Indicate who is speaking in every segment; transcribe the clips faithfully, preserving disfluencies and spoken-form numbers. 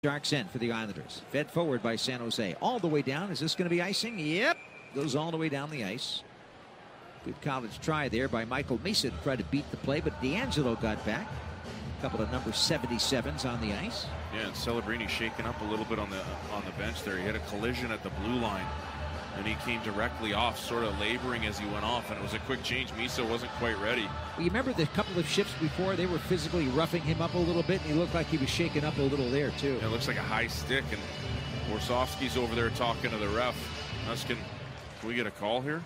Speaker 1: Sharks end for the Islanders. Fed forward by San Jose. All the way down. Is this going to be icing? Yep. Goes all the way down the ice. Good college try there by Michael Misa to try to beat the play, but DeAngelo got back. A couple of number seventy-sevens on the ice.
Speaker 2: Yeah, and Celebrini shaking up a little bit on the on the bench there. He had a collision at the blue line, and he came directly off, sort of laboring as he went off, and it was a quick change. Misa wasn't quite ready.
Speaker 1: Well, you remember the couple of shifts before, they were physically roughing him up a little bit, and he looked like he was shaking up a little there, too.
Speaker 2: Yeah, it looks like a high stick, and Warsofsky's over there talking to the ref. Us can, can we get a call here?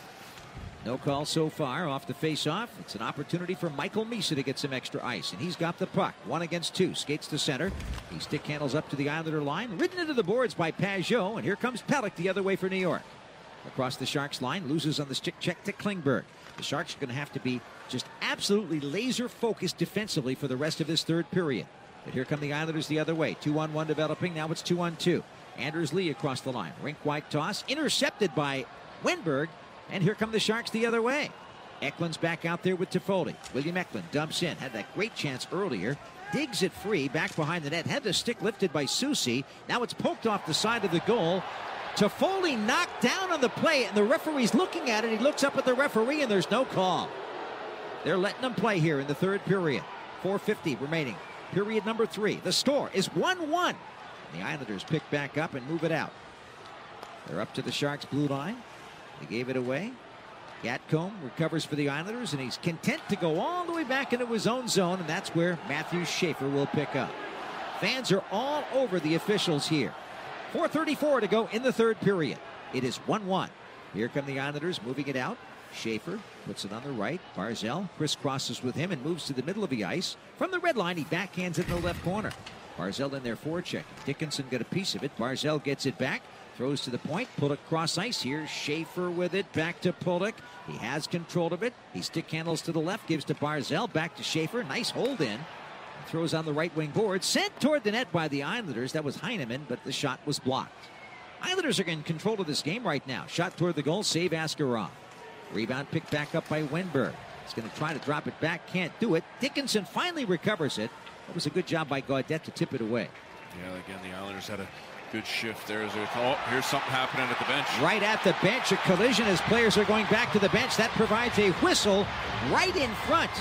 Speaker 1: No call so far. Off the face-off. It's an opportunity for Michael Misa to get some extra ice, and he's got the puck. One against two. Skates to center. He stick handles up to the Islander line. Ridden into the boards by Pajot, and here comes Pelech the other way for New York. Across the Sharks line, loses on the stick check to Klingberg. The Sharks are going to have to be just absolutely laser-focused defensively for the rest of this third period. But here come the Islanders the other way. Two on one developing. Now it's two on two. Anders Lee across the line. Rink-wide toss. Intercepted by Wenberg. And here come the Sharks the other way. Eklund's back out there with Toffoli. William Eklund dumps in. Had that great chance earlier. Digs it free. Back behind the net. Had the stick lifted by Soucy. Now it's poked off the side of the goal. Toffoli knocked down on the play, and the referee's looking at it. He looks up at the referee, and there's no call. They're letting them play here in the third period. four fifty remaining. Period number three. The score is one one. The Islanders pick back up and move it out. They're up to the Sharks' blue line. They gave it away. Gatcomb recovers for the Islanders, and he's content to go all the way back into his own zone, and that's where Matthew Schaefer will pick up. Fans are all over the officials here. four thirty-four to go in the third period. It is one one. Here come the Islanders moving it out. Schaefer puts it on the right. Barzal crisscrosses with him and moves to the middle of the ice. From the red line, he backhands it in the left corner. Barzal in there forechecking. Dickinson got a piece of it. Barzal gets it back. Throws to the point. Pulock cross ice here. Schaefer with it. Back to Pulock. He has control of it. He stick handles to the left. Gives to Barzal. Back to Schaefer. Nice hold in. Throws on the right wing board. Sent toward the net by the Islanders. That was Heineman, but the shot was blocked. Islanders are in control of this game right now. Shot toward the goal. Save Askarov. Rebound picked back up by Wenberg. He's going to try to drop it back. Can't do it. Dickinson finally recovers it. That was a good job by Gaudette to tip it away.
Speaker 2: Yeah, again, the Islanders had a good shift there. As oh, here's something happening at the bench.
Speaker 1: Right at the bench, a collision as players are going back to the bench. That provides a whistle right in front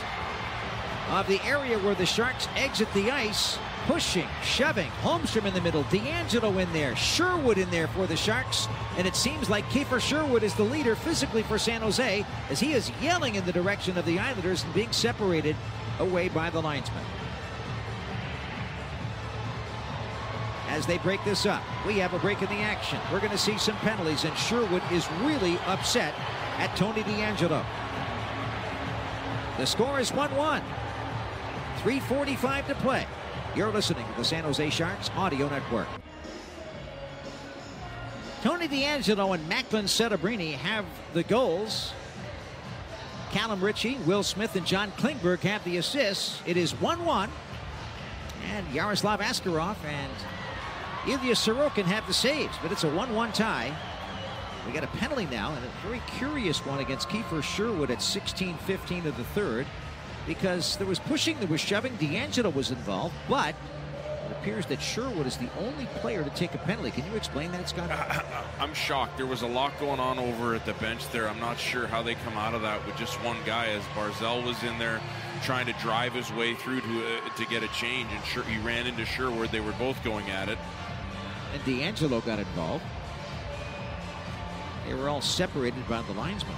Speaker 1: of the area where the Sharks exit the ice. Pushing, shoving, Holmstrom in the middle, DeAngelo in there, Sherwood in there for the Sharks. And it seems like Kiefer Sherwood is the leader physically for San Jose as he is yelling in the direction of the Islanders and being separated away by the linesman. As they break this up, we have a break in the action. We're going to see some penalties, and Sherwood is really upset at Tony DeAngelo. The score is one one. three forty-five to play. You're listening to the San Jose Sharks Audio Network. Tony DeAngelo and Macklin Celebrini have the goals. Callum Ritchie, Will Smith, and John Klingberg have the assists. It is one one. And Yaroslav Askarov and Ilya Sorokin have the saves, but it's a one one tie. We got a penalty now, and a very curious one against Kiefer Sherwood at sixteen fifteen of the third, because there was pushing, there was shoving, DeAngelo was involved, but it appears that Sherwood is the only player to take a penalty. Can you explain that, Scott?
Speaker 2: I'm shocked. There was a lot going on over at the bench there. I'm not sure how they come out of that with just one guy, as Barzal was in there trying to drive his way through to uh, to get a change, and Sher he ran into Sherwood. They were both going at it.
Speaker 1: And DeAngelo got involved. They were all separated by the linesman.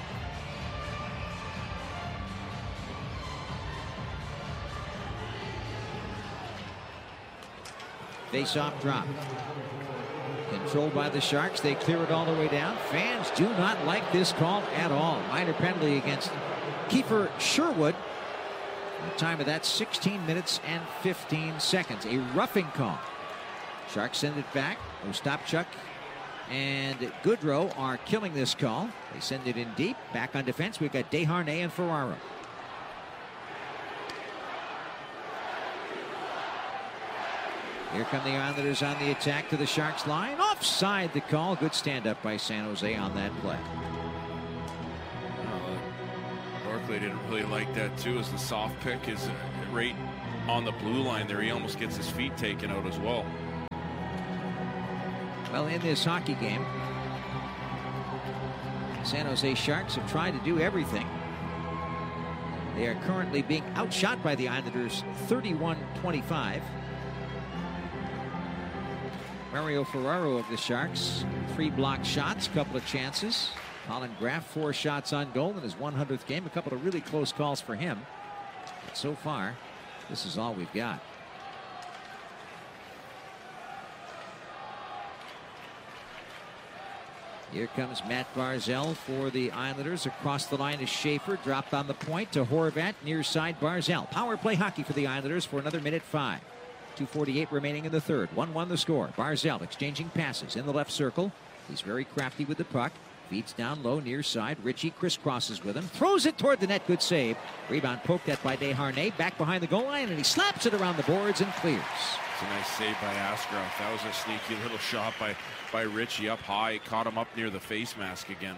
Speaker 1: Face-off drop. Controlled by the Sharks. They clear it all the way down. Fans do not like this call at all. Minor penalty against Kiefer Sherwood. The time of that, sixteen minutes and fifteen seconds. A roughing call. Sharks send it back. Ostapchuk and Goodrow are killing this call. They send it in deep. Back on defense, we've got Desharnais and Ferraro. Here come the Islanders on the attack to the Sharks line. Offside the call. Good stand-up by San Jose on that play.
Speaker 2: Uh, Barclay didn't really like that, too, as the soft pick is right on the blue line there. He almost gets his feet taken out as well.
Speaker 1: Well, in this hockey game, San Jose Sharks have tried to do everything. They are currently being outshot by the Islanders thirty-one twenty-five. Mario Ferraro of the Sharks, three blocked shots, couple of chances. Colin Graff, four shots on goal in his one hundredth game. A couple of really close calls for him. But so far, this is all we've got. Here comes Matt Barzal for the Islanders. Across the line is Schaefer. Dropped on the point to Horvat. Near side Barzal. Power play hockey for the Islanders for another minute five. two forty-eight remaining in the third. one one the score. Barzal exchanging passes in the left circle. He's very crafty with the puck. Feeds down low near side. Ritchie crisscrosses with him. Throws it toward the net. Good save. Rebound poked at by Desharnais. Back behind the goal line, and he slaps it around the boards and clears.
Speaker 2: It's a nice save by Askarov. That was a sneaky little shot by, by Ritchie up high. Caught him up near the face mask again.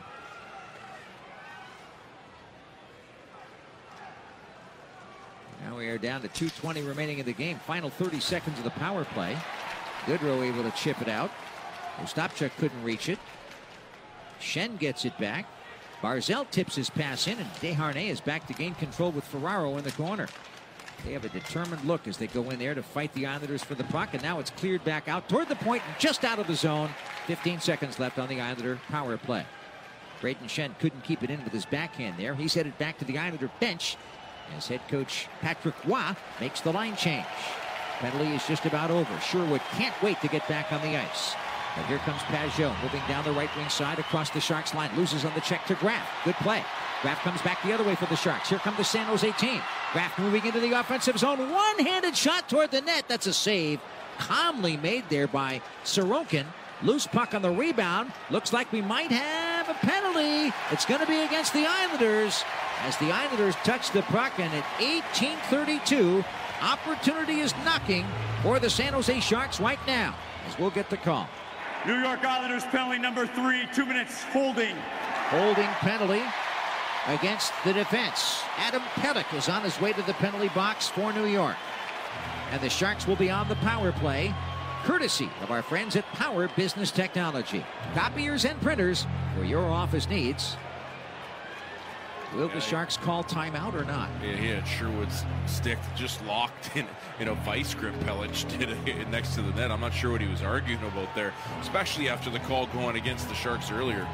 Speaker 1: Now we are down to two twenty remaining in the game. Final thirty seconds of the power play. Goodrow able to chip it out. Ostapchuk couldn't reach it. Schenn gets it back. Barzal tips his pass in, and Desharnais is back to gain control with Ferraro in the corner. They have a determined look as they go in there to fight the Islanders for the puck, and now it's cleared back out toward the point and just out of the zone. fifteen seconds left on the Islander power play. Brayden Schenn couldn't keep it in with his backhand there. He's headed back to the Islander bench as head coach Patrick Roy makes the line change. Penalty is just about over. Sherwood can't wait to get back on the ice. But here comes Pajot moving down the right wing side across the Sharks line. Loses on the check to Graff. Good play. Graff comes back the other way for the Sharks. Here come the San Jose team. Graff moving into the offensive zone. One-handed shot toward the net. That's a save. Calmly made there by Sorokin. Loose puck on the rebound. Looks like we might have a penalty. It's going to be against the Islanders as the Islanders touch the puck, and at eighteen thirty-two, opportunity is knocking for the San Jose Sharks right now as we'll get the call.
Speaker 3: New York Islanders penalty number three, two minutes holding.
Speaker 1: Holding penalty against the defense. Adam Pelech is on his way to the penalty box for New York. And the Sharks will be on the power play, courtesy of our friends at Power Business Technology. Copiers and printers for your office needs. Will the Sharks call timeout or not?
Speaker 2: Yeah, he had Sherwood's stick just locked in, in a vice grip. Pelech did it next to the net. I'm not sure what he was arguing about there, especially after the call going against the Sharks earlier.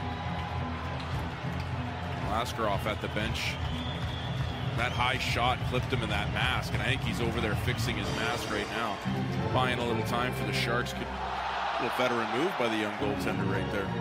Speaker 2: Askarov at the bench. That high shot clipped him in that mask, and I think he's over there fixing his mask right now. Buying a little time for the Sharks. Could, a little veteran move by the young goaltender right there.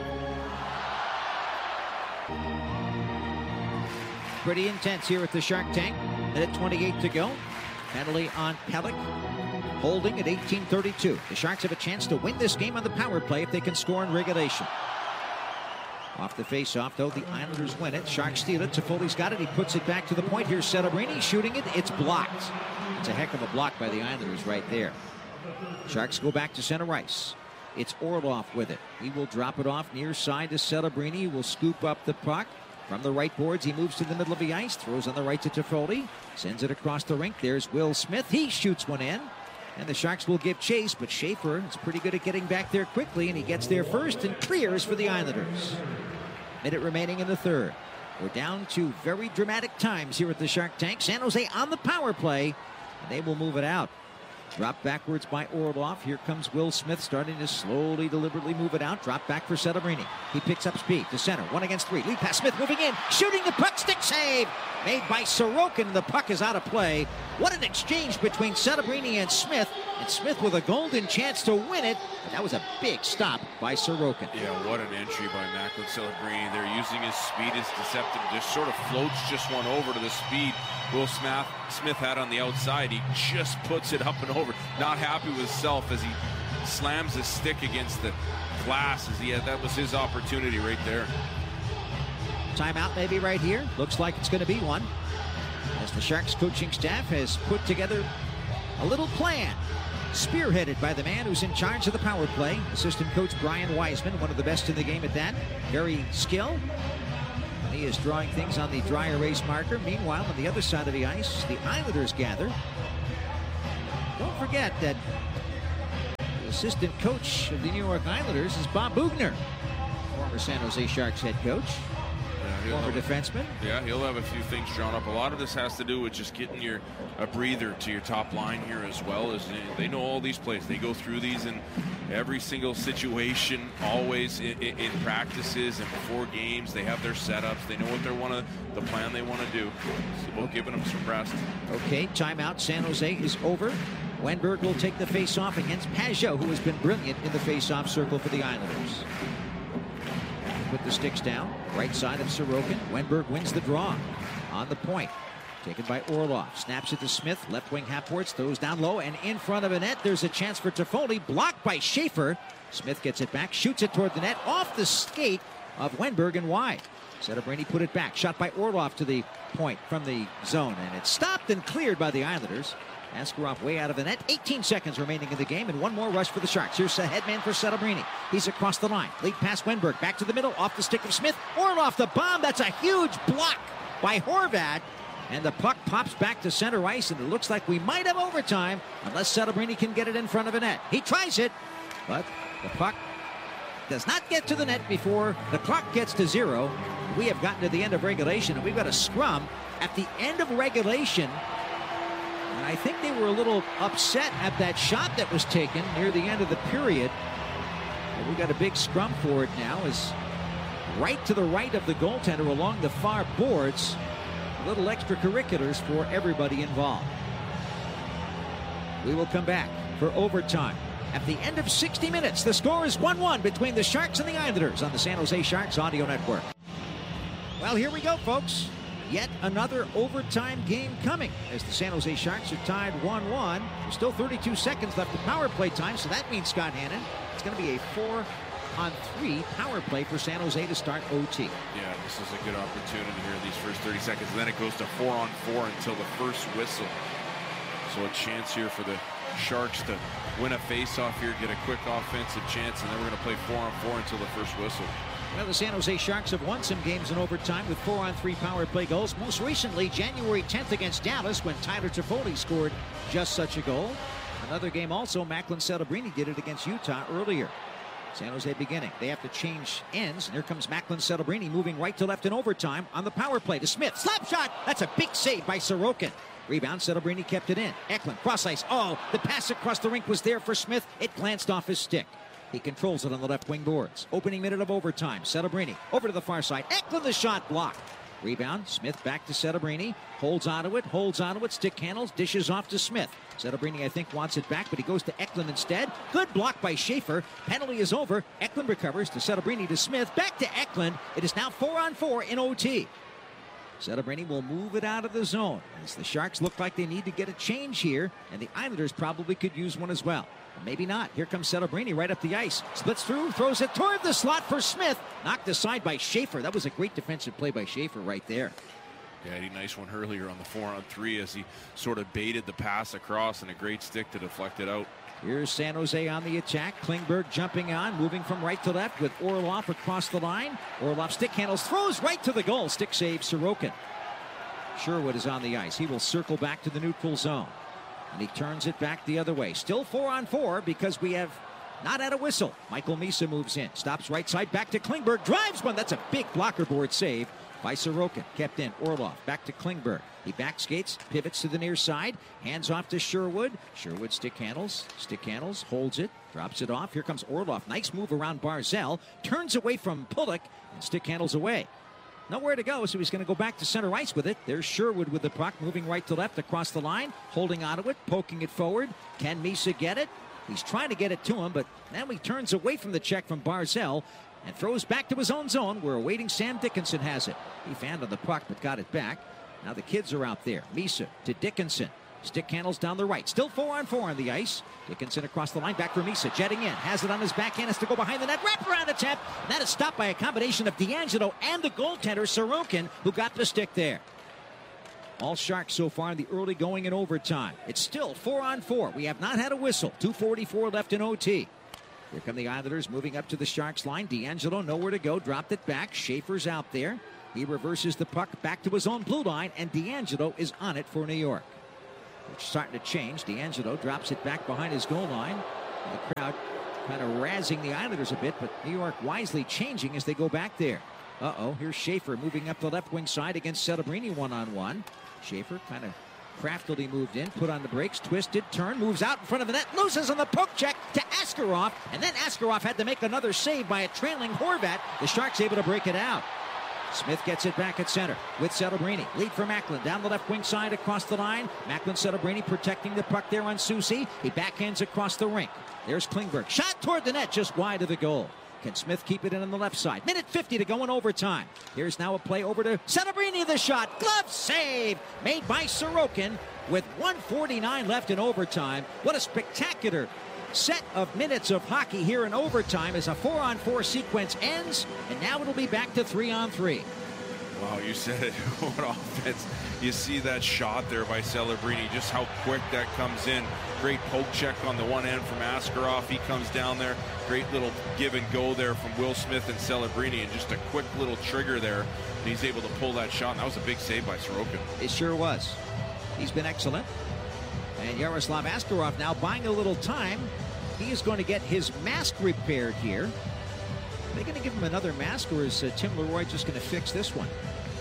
Speaker 1: Pretty intense here at the Shark Tank. Minute twenty-eight to go. Penalty on Pelech. Holding at eighteen thirty-two. The Sharks have a chance to win this game on the power play if they can score in regulation. Off the face-off, though, the Islanders win it. Sharks steal it. Toffoli's got it. He puts it back to the point. Here's Celebrini shooting it. It's blocked. It's a heck of a block by the Islanders right there. Sharks go back to center ice. It's Orlov with it. He will drop it off near side to Celebrini. He will scoop up the puck. From the right boards, he moves to the middle of the ice. Throws on the right to Toffoli. Sends it across the rink. There's Will Smith. He shoots one in. And the Sharks will give chase, but Schaefer is pretty good at getting back there quickly, and he gets there first and clears for the Islanders. Minute remaining in the third. We're down to very dramatic times here at the Shark Tank. San Jose on the power play, and they will move it out. Dropped backwards by Orlov. Here comes Will Smith starting to slowly, deliberately move it out. Drop back for Celebrini. He picks up speed to center. One against three. Lead pass. Smith moving in. Shooting the puck. Stick save. Made by Sorokin. The puck is out of play. What an exchange between Celebrini and Smith. And Smith with a golden chance to win it. And that was a big stop by Sorokin.
Speaker 2: Yeah, what an entry by Macklin Celebrini. They're using his speed as deceptive. Just sort of floats just one over to the speed Will Smith, Smith had on the outside. He just puts it up and over. Not happy with himself as he slams his stick against the glass. As he had, that was his opportunity right there.
Speaker 1: Timeout maybe right here. Looks like it's going to be one, as the Sharks coaching staff has put together a little plan, spearheaded by the man who's in charge of the power play, assistant coach Brian Wiseman, one of the best in the game at that. Very skilled. He is drawing things on the dry erase marker. Meanwhile, on the other side of the ice, the Islanders gather. Don't forget that the assistant coach of the New York Islanders is Bob Boughner, former San Jose Sharks head coach.
Speaker 2: Yeah,
Speaker 1: former defenseman.
Speaker 2: Yeah, he'll have a few things drawn up. A lot of this has to do with just getting your a breather to your top line here as well. As they, they know all these plays. They go through these in every single situation, always in, in, in practices and before games. They have their setups. They know what they want to, the plan they want to do. So we're giving them some rest.
Speaker 1: Okay, timeout. San Jose is over. Wenberg will take the face-off against Pajot, who has been brilliant in the face-off circle for the Islanders. Put the sticks down. Right side of Sorokin. Wenberg wins the draw. On the point. Taken by Orlov. Snaps it to Smith. Left wing half-boards. Throws down low and in front of a net. There's a chance for Toffoli. Blocked by Schaefer. Smith gets it back. Shoots it toward the net. Off the skate of Wenberg and wide. Setterbrainy put it back. Shot by Orlov to the point from the zone. And it's stopped and cleared by the Islanders. Askarov way out of the net. eighteen seconds remaining in the game, and one more rush for the Sharks. Here's the headman for Setterbrainy. He's across the line. Lead pass Wenberg. Back to the middle. Off the stick of Smith. Orlov the bomb. That's a huge block by Horvat. And the puck pops back to center ice, and it looks like we might have overtime unless Setterbrainy can get it in front of a net. He tries it, but the puck does not get to the net before the clock gets to zero. We have gotten to the end of regulation, and we've got a scrum at the end of regulation. And I think they were a little upset at that shot that was taken near the end of the period. And we got a big scrum for it now. Is right to the right of the goaltender along the far boards. Little extracurriculars for everybody involved. We will come back for overtime. At the end of sixty minutes, the score is one one between the Sharks and the Islanders on the San Jose Sharks Audio Network. Well, here we go, folks. Yet another overtime game coming as the San Jose Sharks are tied one one. There's still thirty-two seconds left of power play time, so that means, Scott Hannon, it's going to be a four on three power play for San Jose to start O T.
Speaker 2: Yeah, this is a good opportunity here in these first thirty seconds. And then it goes to four on four until the first whistle. So a chance here for the Sharks to win a face-off here, get a quick offensive chance, and then we're going to play four on four until the first whistle.
Speaker 1: Well, the San Jose Sharks have won some games in overtime with four on three power play goals. Most recently, January tenth against Dallas, when Tyler Toffoli scored just such a goal. Another game also, Macklin Celebrini did it against Utah earlier. San Jose beginning. They have to change ends. And here comes Macklin Celebrini moving right to left in overtime on the power play to Smith. Slap shot. That's a big save by Sorokin. Rebound, Celebrini kept it in. Eklund, cross ice. Oh, the pass across the rink was there for Smith. It glanced off his stick. He controls it on the left wing boards. Opening minute of overtime. Celebrini over to the far side. Eklund, the shot blocked. Rebound, Smith back to Celebrini. Holds onto it, holds onto it. Stick handles, dishes off to Smith. Celebrini, I think, wants it back, but he goes to Eklund instead. Good block by Schaefer. Penalty is over. Eklund recovers to Celebrini to Smith. Back to Eklund. It is now four on four in O T. Celebrini will move it out of the zone as the Sharks look like they need to get a change here, and the Islanders probably could use one as well. Or maybe not. Here comes Celebrini right up the ice. Splits through, throws it toward the slot for Smith. Knocked aside by Schaefer. That was a great defensive play by Schaefer right there.
Speaker 2: Yeah, he had a nice one earlier on the four on three as he sort of baited the pass across, and a great stick to deflect it out.
Speaker 1: Here's San Jose on the attack. Klingberg jumping on, moving from right to left with Orlov across the line. Orlov stick handles, throws right to the goal. Stick save Sorokin. Sherwood is on the ice. He will circle back to the neutral zone. And he turns it back the other way. Still four on four because we have not had a whistle. Michael Misa moves in. Stops right side. Back to Klingberg. Drives one. That's a big blocker board save by Sorokin. Kept in. Orlov. Back to Klingberg. He back skates. Pivots to the near side. Hands off to Sherwood. Sherwood stick handles. Stick handles. Holds it. Drops it off. Here comes Orlov. Nice move around Barzal. Turns away from Pulock. And stick handles away. Nowhere to go, so he's going to go back to center ice with it. There's Sherwood with the puck, moving right to left across the line, holding onto it, poking it forward. Can Misa get it? He's trying to get it to him, but now he turns away from the check from Barzal and throws back to his own zone where awaiting Sam Dickinson has it. He fanned on the puck but got it back. Now the kids are out there. Misa to Dickinson. Stick handles down the right. Still four on four on the ice. Dickinson across the line. Back for Misa. Jetting in. Has it on his backhand. Has to go behind the net. Wrap around attempt. That is stopped by a combination of DeAngelo and the goaltender, Sorokin, who got the stick there. All Sharks so far in the early going in overtime. It's still four on four. We have not had a whistle. two forty-four left in O T. Here come the Islanders moving up to the Sharks line. DeAngelo nowhere to go. Dropped it back. Schaefer's out there. He reverses the puck back to his own blue line, and DeAngelo is on it for New York. It's starting to change. DeAngelo drops it back behind his goal line. The crowd kind of razzing the Islanders a bit, but New York wisely changing as they go back there. Uh-oh, here's Schaefer moving up the left wing side against Celebrini one-on-one. Schaefer kind of craftily moved in, put on the brakes, twisted, turn, moves out in front of the net, loses on the poke check to Askarov, and then Askarov had to make another save by a trailing Horvat. The Sharks able to break it out. Smith gets it back at center with Celebrini. Lead for Macklin down the left wing side across the line. Macklin, Celebrini protecting the puck there on Soucy. He backhands across the rink. There's Klingberg. Shot toward the net just wide of the goal. Can Smith keep it in on the left side? Minute fifty to go in overtime. Here's now a play over to Celebrini. The shot. Glove save made by Sorokin with one forty-nine left in overtime. What a spectacular set of minutes of hockey here in overtime as a four-on-four sequence ends, and now it'll be back to three-on-three.
Speaker 2: Wow, you said it. What offense. You see that shot there by Celebrini, just how quick that comes in. Great poke check on the one end from Askarov. He comes down there. Great little give and go there from Will Smith and Celebrini, and just a quick little trigger there. And he's able to pull that shot. And that was a big save by Sorokin.
Speaker 1: It sure was. He's been excellent. And Yaroslav Askarov now buying a little time. He is going to get his mask repaired here. Are they going to give him another mask, or is uh, Tim Leroy just going to fix this one?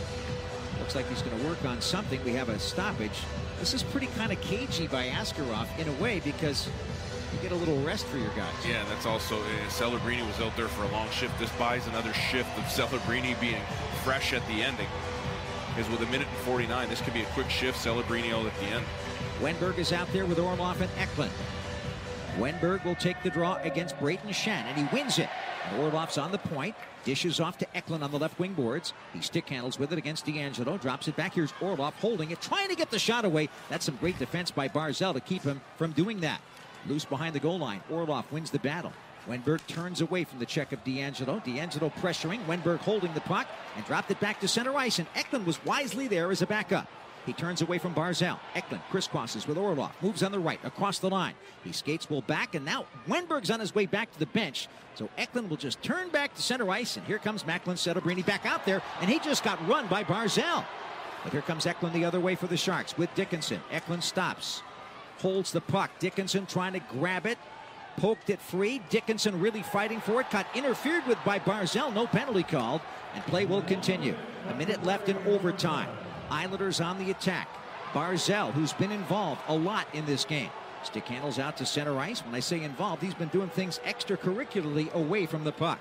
Speaker 1: Looks like he's going to work on something. We have a stoppage. This is pretty kind of cagey by Askarov in a way, because you get a little rest for your guys.
Speaker 2: Yeah, that's also, uh, Celebrini was out there for a long shift. This buys another shift of Celebrini being fresh at the ending. Because with a minute and forty-nine, this could be a quick shift. Celebrini out at the end.
Speaker 1: Wenberg is out there with Orlov and Eklund. Wenberg will take the draw against Brayden Schenn, and he wins it. And Orlov's on the point, dishes off to Eklund on the left wing boards. He stick handles with it against DeAngelo, drops it back. Here's Orlov holding it, trying to get the shot away. That's some great defense by Barzal to keep him from doing that. Loose behind the goal line. Orlov wins the battle. Wenberg turns away from the check of DeAngelo. DeAngelo pressuring, Wenberg holding the puck, and dropped it back to center ice, and Eklund was wisely there as a backup. He turns away from Barzal. Eklund crisscrosses with Orlov. Moves on the right, across the line. He skates well back, and now Wenberg's on his way back to the bench. So Eklund will just turn back to center ice, and here comes Macklin Celebrini back out there, and he just got run by Barzal. But here comes Eklund the other way for the Sharks with Dickinson. Eklund stops, holds the puck. Dickinson trying to grab it. Poked it free. Dickinson really fighting for it. Got interfered with by Barzal. No penalty called, and play will continue. A minute left in overtime. Islanders on the attack. Barzal, who's been involved a lot in this game. Stick handles out to center ice. When I say involved, he's been doing things extracurricularly away from the puck.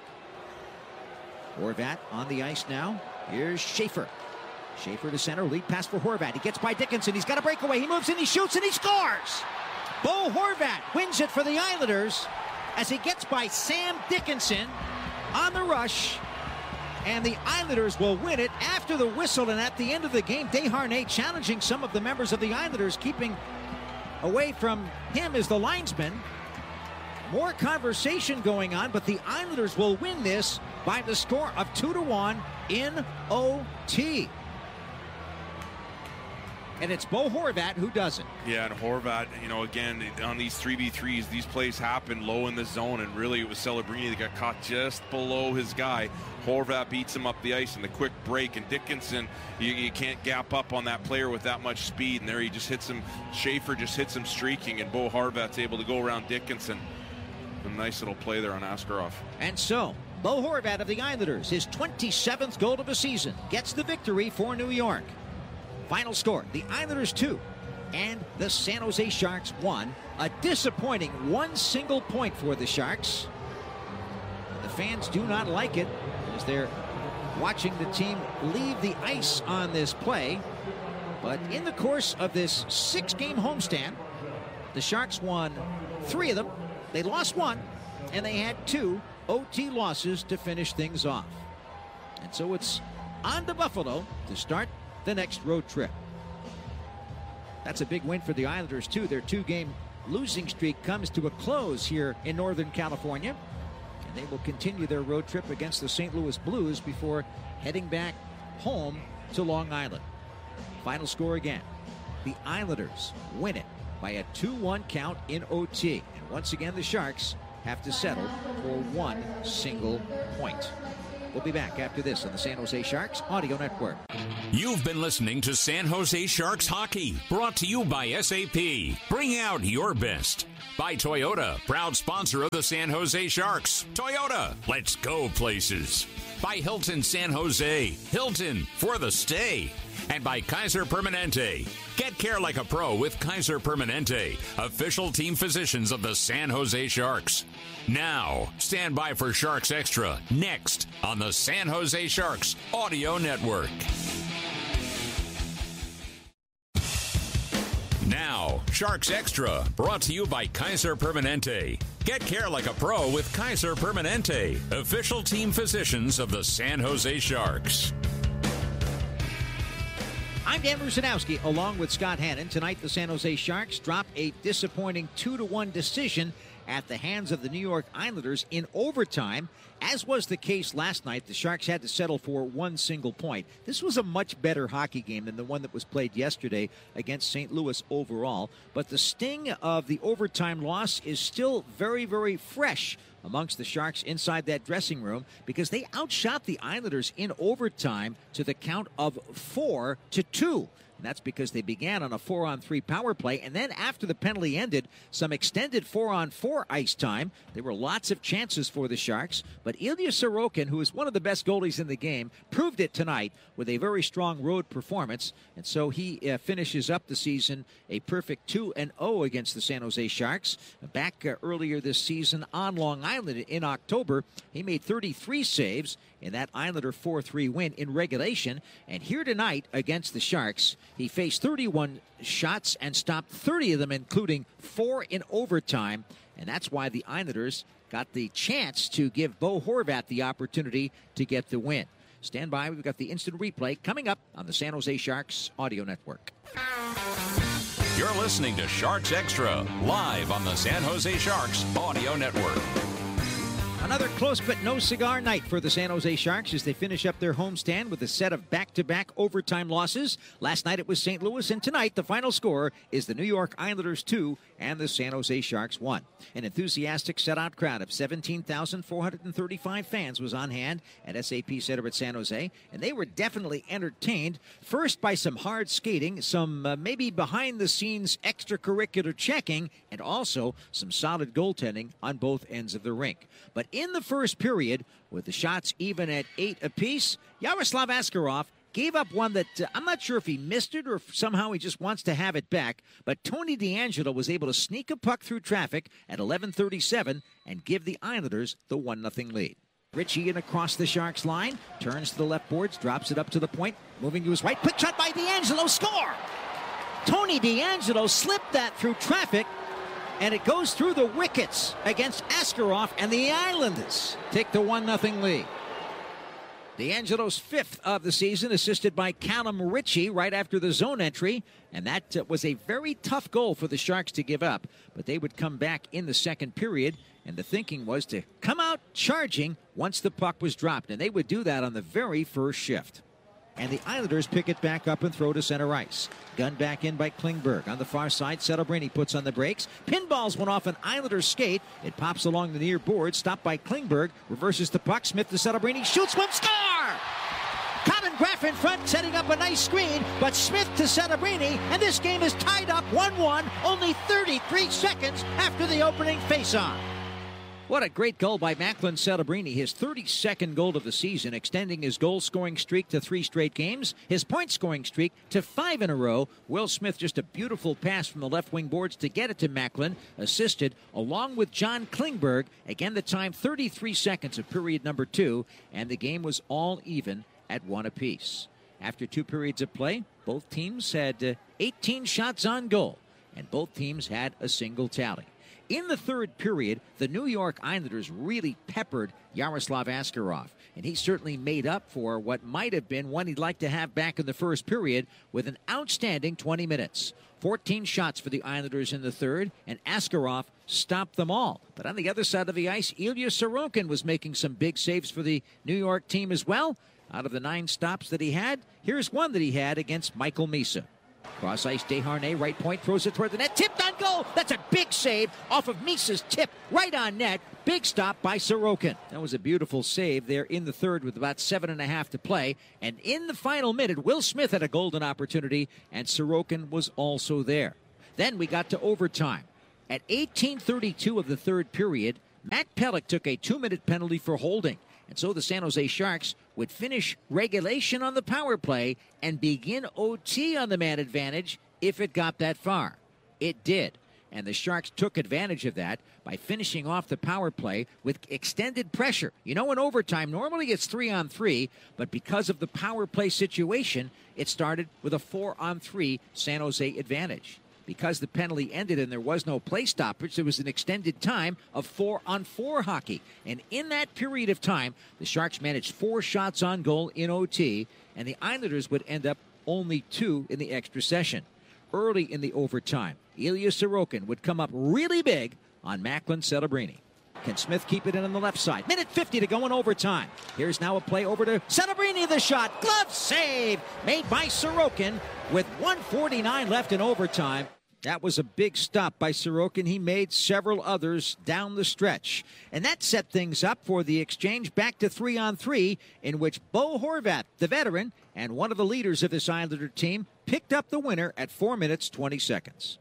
Speaker 1: Horvat on the ice now. Here's Schaefer. Schaefer to center. Lead pass for Horvat. He gets by Dickinson. He's got a breakaway. He moves in. He shoots, and he scores. Bo Horvat wins it for the Islanders as he gets by Sam Dickinson on the rush. And the Islanders will win it after the whistle, and at the end of the game, Desharnais challenging some of the members of the Islanders, keeping away from him as the linesman. More conversation going on, but the Islanders will win this by the score of two to one in O T. And it's Bo Horvat who does it.
Speaker 2: Yeah, and Horvat, you know, again, on these three v threes, these plays happen low in the zone, and really it was Celebrini that got caught just below his guy. Horvat beats him up the ice in the quick break, and Dickinson, you, you can't gap up on that player with that much speed, and there he just hits him. Schaefer just hits him streaking, and Bo Horvat's able to go around Dickinson. A nice little play there on Askarov.
Speaker 1: And so, Bo Horvat of the Islanders, his twenty-seventh goal of the season, gets the victory for New York. Final score, the Islanders two and the San Jose Sharks one. A disappointing one single point for the Sharks. The fans do not like it as they're watching the team leave the ice on this play. But in the course of this six-game homestand, the Sharks won three of them. They lost one, and they had two O T losses to finish things off. And so it's on to Buffalo to start the next road trip. That's a big win for the Islanders too. Their two-game losing streak comes to a close here in Northern California, and they will continue their road trip against the Saint Louis Blues before heading back home to Long Island. Final score again, the Islanders win it by a two one count in O T, and once again the Sharks have to settle for one single point. We'll be back after this on the San Jose Sharks Audio Network.
Speaker 4: You've been listening to San Jose Sharks Hockey, brought to you by S A P. Bring out your best. By Toyota, proud sponsor of the San Jose Sharks. Toyota, let's go places. By Hilton San Jose, Hilton for the stay. And by Kaiser Permanente. Get care like a pro with Kaiser Permanente, official team physicians of the San Jose Sharks. Now, stand by for Sharks Extra, next on the San Jose Sharks Audio Network. Now, Sharks Extra, brought to you by Kaiser Permanente. Get care like a pro with Kaiser Permanente, official team physicians of the San Jose Sharks.
Speaker 1: I'm Dan Rusanowski, along with Scott Hannon. Tonight, the San Jose Sharks drop a disappointing two to one decision at the hands of the New York Islanders in overtime. As was the case last night, the Sharks had to settle for one single point. This was a much better hockey game than the one that was played yesterday against Saint Louis overall. But the sting of the overtime loss is still very, very fresh amongst the Sharks inside that dressing room, because they outshot the Islanders in overtime to the count of four to two. And that's because they began on a four on three power play, and then after the penalty ended, some extended four on four ice time. There were lots of chances for the Sharks, but Ilya Sorokin, who is one of the best goalies in the game, proved it tonight with a very strong road performance, and so he uh, finishes up the season a perfect two and oh against the San Jose Sharks. Back uh, earlier this season on Long Island in October, he made thirty-three saves in that Islander four three win in regulation, and here tonight against the Sharks, he faced thirty-one shots and stopped thirty of them, including four in overtime. And that's why the Islanders got the chance to give Bo Horvat the opportunity to get the win. Stand by. We've got the instant replay coming up on the San Jose Sharks Audio Network.
Speaker 4: You're listening to Sharks Extra, live on the San Jose Sharks Audio Network.
Speaker 1: Another close but no cigar night for the San Jose Sharks as they finish up their homestand with a set of back-to-back overtime losses. Last night it was Saint Louis, and tonight the final score is the New York Islanders two and the San Jose Sharks one. An enthusiastic set-out crowd of seventeen thousand four hundred thirty-five fans was on hand at S A P Center at San Jose, and they were definitely entertained, first by some hard skating, some uh, maybe behind-the-scenes extracurricular checking, and also some solid goaltending on both ends of the rink. But in the first period, with the shots even at eight apiece, Yaroslav Askarov gave up one that uh, I'm not sure if he missed it or if somehow he just wants to have it back. But Tony DeAngelo was able to sneak a puck through traffic at eleven thirty-seven and give the Islanders the one nothing lead. Ritchie in across the Sharks line, turns to the left boards, drops it up to the point, moving to his right. Quick shot by DeAngelo, score! Tony DeAngelo slipped that through traffic, and it goes through the wickets against Askarov, and the Islanders take the one nothing lead. DeAngelo's fifth of the season, assisted by Callum Ritchie right after the zone entry, and that uh, was a very tough goal for the Sharks to give up, but they would come back in the second period, and the thinking was to come out charging once the puck was dropped, and they would do that on the very first shift. And the Islanders pick it back up and throw to center ice. Gunned back in by Klingberg. On the far side, Celebrini puts on the brakes. Pinballs went off an Islanders skate. It pops along the near board, stopped by Klingberg. Reverses the puck. Smith to Celebrini. Shoots one. Score! Colin Graff in front, setting up a nice screen. But Smith to Celebrini. And this game is tied up one one. Only thirty-three seconds after the opening faceoff. What a great goal by Macklin Celebrini, his thirty-second goal of the season, extending his goal-scoring streak to three straight games, his point-scoring streak to five in a row. Will Smith, just a beautiful pass from the left wing boards to get it to Macklin, assisted along with John Klingberg. Again, the time thirty-three seconds of period number two, and the game was all even at one apiece. After two periods of play, both teams had uh, eighteen shots on goal, and both teams had a single tally. In the third period, the New York Islanders really peppered Yaroslav Askarov, and he certainly made up for what might have been one he'd like to have back in the first period with an outstanding twenty minutes. fourteen shots for the Islanders in the third, and Askarov stopped them all. But on the other side of the ice, Ilya Sorokin was making some big saves for the New York team as well. Out of the nine stops that he had, here's one that he had against Michael Misa. Cross ice, Desharnais, right point, throws it toward the net, tipped on goal. That's a big save off of Misa's tip, right on net. Big stop by Sorokin. That was a beautiful save there in the third with about seven and a half to play. And in the final minute, Will Smith had a golden opportunity, and Sorokin was also there. Then we got to overtime. At eighteen thirty-two of the third period, Matt Pelech took a two-minute penalty for holding. And so the San Jose Sharks would finish regulation on the power play and begin O T on the man advantage if it got that far. It did. And the Sharks took advantage of that by finishing off the power play with extended pressure. You know, in overtime, normally it's three on three, but because of the power play situation, it started with a four on three San Jose advantage. Because the penalty ended and there was no play stoppage, there was an extended time of four on four hockey. And in that period of time, the Sharks managed four shots on goal in O T, and the Islanders would end up only two in the extra session. Early in the overtime, Ilya Sorokin would come up really big on Macklin Celebrini. Can Smith keep it in on the left side? Minute fifty to go in overtime. Here's now a play over to Celebrini, the shot. Glove save made by Sorokin with one forty-nine left in overtime. That was a big stop by Sorokin. He made several others down the stretch. And that set things up for the exchange back to three on three, in which Bo Horvat, the veteran, and one of the leaders of this Islander team, picked up the winner at four minutes, twenty seconds.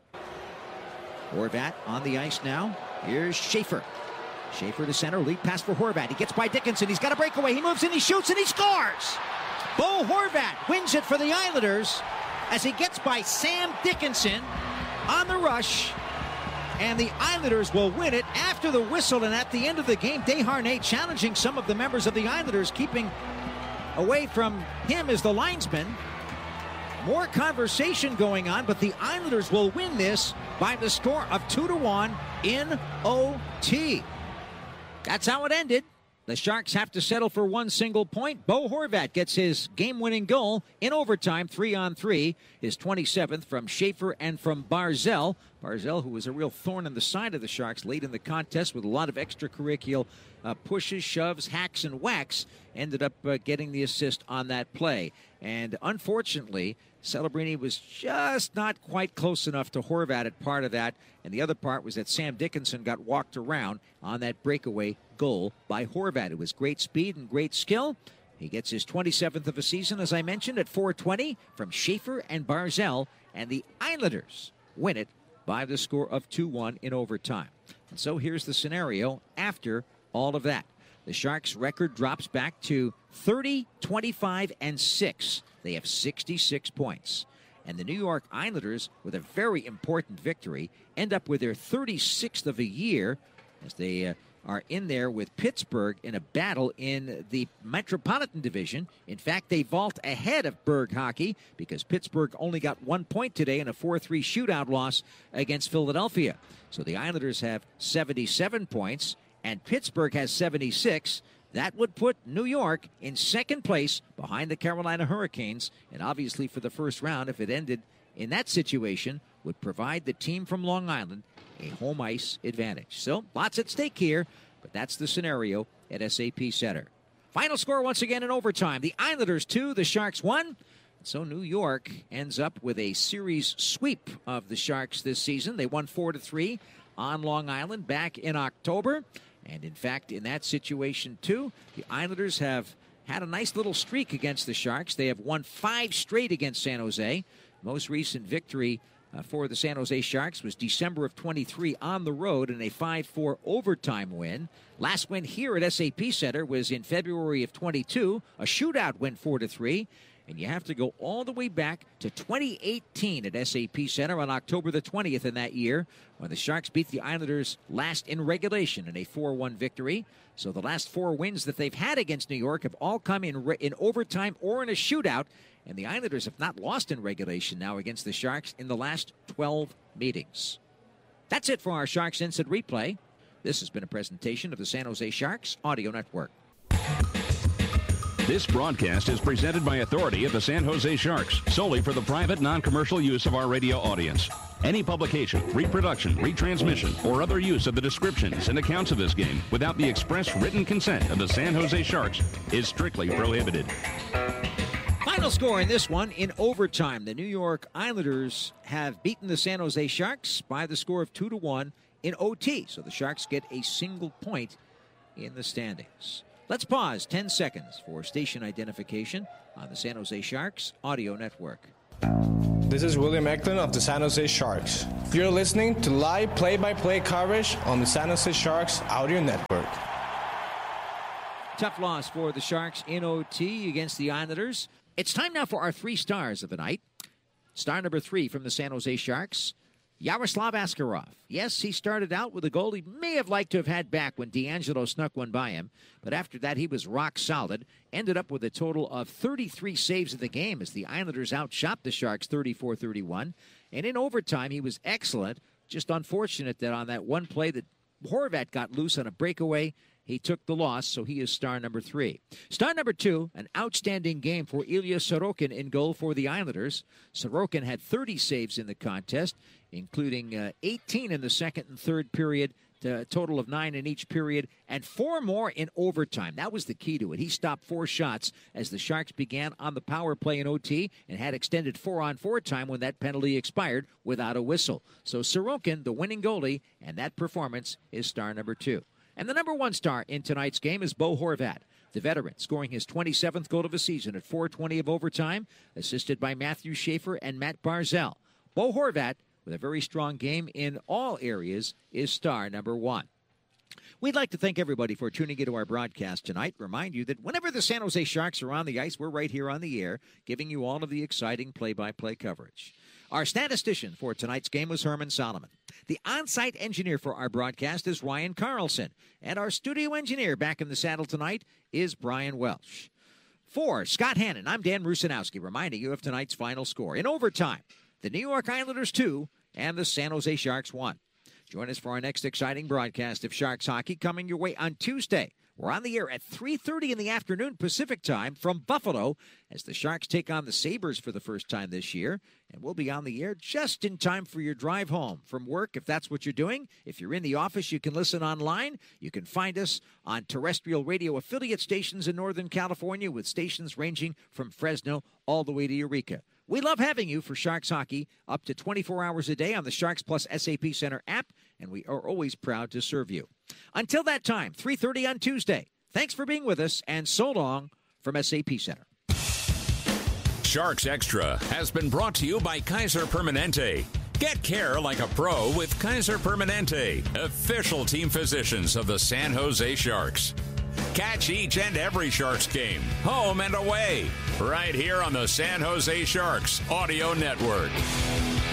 Speaker 1: Horvat on the ice now. Here's Schaefer. Schaefer to center, lead pass for Horvat. He gets by Dickinson. He's got a breakaway. He moves in, he shoots, and he scores! Bo Horvat wins it for the Islanders as he gets by Sam Dickinson on the rush, and the Islanders will win it after the whistle. And at the end of the game, Desharnais challenging some of the members of the Islanders, keeping away from him as the linesman. More conversation going on, but the Islanders will win this by the score of two to one in O T. That's how it ended. The Sharks have to settle for one single point. Bo Horvat gets his game-winning goal in overtime, three on three. His twenty-seventh from Schaefer and from Barzal. Barzal, who was a real thorn in the side of the Sharks late in the contest with a lot of extracurricular uh, pushes, shoves, hacks, and whacks, ended up uh, getting the assist on that play. And unfortunately, Celebrini was just not quite close enough to Horvat at part of that. And the other part was that Sam Dickinson got walked around on that breakaway goal by Horvat. It was great speed and great skill. He gets his twenty-seventh of a season, as I mentioned, at four twenty from Schaefer and Barzal. And the Islanders win it by the score of two one in overtime. And so here's the scenario after all of that. The Sharks' record drops back to thirty, twenty-five, and six. They have sixty-six points. And the New York Islanders, with a very important victory, end up with their thirty-sixth of a year as they uh, are in there with Pittsburgh in a battle in the Metropolitan Division. In fact, they vault ahead of Berg Hockey because Pittsburgh only got one point today in a four three shootout loss against Philadelphia. So the Islanders have seventy-seven points, and Pittsburgh has seventy-six. That would put New York in second place behind the Carolina Hurricanes. And obviously for the first round, if it ended in that situation, would provide the team from Long Island a home ice advantage. So lots at stake here, but that's the scenario at S A P Center. Final score once again in overtime. The Islanders two, the Sharks one. So New York ends up with a series sweep of the Sharks this season. They won four to three on Long Island back in October. And in fact, in that situation, too, the Islanders have had a nice little streak against the Sharks. They have won five straight against San Jose. Most recent victory uh, for the San Jose Sharks was December of twenty-three on the road in a five four overtime win. Last win here at S A P Center was in February of twenty-two, a shootout win four to three. And you have to go all the way back to twenty eighteen at S A P Center on October the twentieth in that year when the Sharks beat the Islanders last in regulation in a four one victory. So the last four wins that they've had against New York have all come in re- in overtime or in a shootout. And the Islanders have not lost in regulation now against the Sharks in the last twelve meetings. That's it for our Sharks Instant Replay. This has been a presentation of the San Jose Sharks Audio Network.
Speaker 5: This broadcast is presented by authority of the San Jose Sharks, solely for the private, non-commercial use of our radio audience. Any publication, reproduction, retransmission, or other use of the descriptions and accounts of this game without the express written consent of the San Jose Sharks is strictly prohibited.
Speaker 1: Final score in this one, in overtime, the New York Islanders have beaten the San Jose Sharks by the score of two to one in O T. So the Sharks get a single point in the standings. Let's pause ten seconds for station identification on the San Jose Sharks Audio Network.
Speaker 6: This is William Eklund of the San Jose Sharks. You're listening to live play-by-play coverage on the San Jose Sharks Audio Network.
Speaker 1: Tough loss for the Sharks in O T against the Islanders. It's time now for our three stars of the night. Star number three from the San Jose Sharks, Yaroslav Askarov. Yes, he started out with a goal he may have liked to have had back when D'Angelo snuck one by him, but after that he was rock solid. Ended up with a total of thirty-three saves in the game as the Islanders outshot the Sharks thirty-four thirty-one. And in overtime he was excellent. Just unfortunate that on that one play that Horvat got loose on a breakaway, he took the loss, so he is star number three. Star number two, an outstanding game for Ilya Sorokin in goal for the Islanders. Sorokin had thirty saves in the contest, including uh, eighteen in the second and third period, a total of nine in each period, and four more in overtime. That was the key to it. He stopped four shots as the Sharks began on the power play in O T and had extended four-on-four time when that penalty expired without a whistle. So Sorokin, the winning goalie, and that performance is star number two. And the number one star in tonight's game is Bo Horvat, the veteran, scoring his twenty-seventh goal of the season at four twenty of overtime, assisted by Matthew Schaefer and Matt Barzal. Bo Horvat, with a very strong game in all areas, is star number one. We'd like to thank everybody for tuning into our broadcast tonight. Remind you that whenever the San Jose Sharks are on the ice, we're right here on the air, giving you all of the exciting play-by-play coverage. Our statistician for tonight's game was Herman Solomon. The on-site engineer for our broadcast is Ryan Carlson. And our studio engineer back in the saddle tonight is Brian Welsh. For Scott Hannon, I'm Dan Rusanowski, reminding you of tonight's final score. In overtime, the New York Islanders two and the San Jose Sharks one. Join us for our next exciting broadcast of Sharks hockey coming your way on Tuesday. We're on the air at three thirty in the afternoon Pacific time from Buffalo as the Sharks take on the Sabres for the first time this year. And we'll be on the air just in time for your drive home from work, if that's what you're doing. If you're in the office, you can listen online. You can find us on terrestrial radio affiliate stations in Northern California with stations ranging from Fresno all the way to Eureka. We love having you for Sharks hockey up to twenty-four hours a day on the Sharks Plus S A P Center app, and we are always proud to serve you. Until that time, three thirty on Tuesday. Thanks for being with us, and so long from S A P Center.
Speaker 4: Sharks Extra has been brought to you by Kaiser Permanente. Get care like a pro with Kaiser Permanente, official team physicians of the San Jose Sharks. Catch each and every Sharks game, home and away, right here on the San Jose Sharks Audio Network.